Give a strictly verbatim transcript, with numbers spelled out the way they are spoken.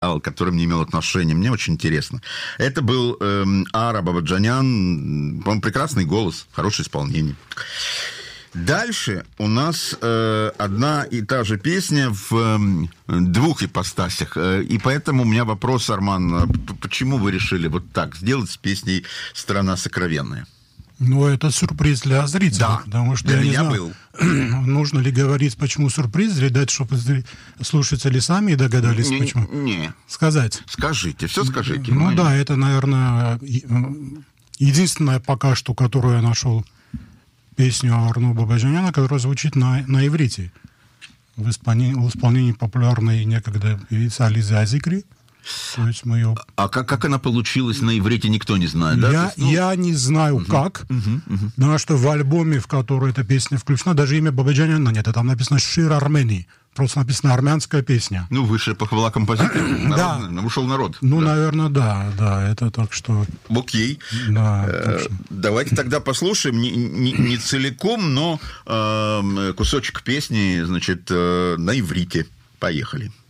к которым не имел отношения. Мне очень интересно. Это был э, Ара Бабаджанян. По-моему, прекрасный голос, хорошее исполнение. Дальше у нас э, одна и та же песня в э, двух ипостасях. И поэтому у меня вопрос, Арман, почему вы решили вот так сделать с песней «Страна сокровенная»? Ну, это сюрприз для зрителей. Да, потому что для я меня не знаю, был. Нужно ли говорить, почему сюрприз, или дать, чтобы слушатели сами догадались, не, почему? Не. Сказать? Скажите, все скажите. Ну, да, это, наверное, единственная пока что, которую я нашел песню Арно Бабаджаняна, которая звучит на, на иврите. В исполнении, в исполнении популярной некогда певицы Ализы Азикри. То есть мы ее... А как, как она получилась на иврите, никто не знает, да? Я, есть, ну... я не знаю, угу, как, угу, угу. Но что в альбоме, в который эта песня включена, даже имя Бабаджаняна нет, там написано «Шир Армении». Просто написана армянская песня. Ну, высшая похвала композитору. Да. Ушел народ. Ну, да. наверное, да, да, это так что... Окей. Да, э, давайте тогда послушаем, не, не, не целиком, но э, кусочек песни, значит, э, на иврите. Поехали.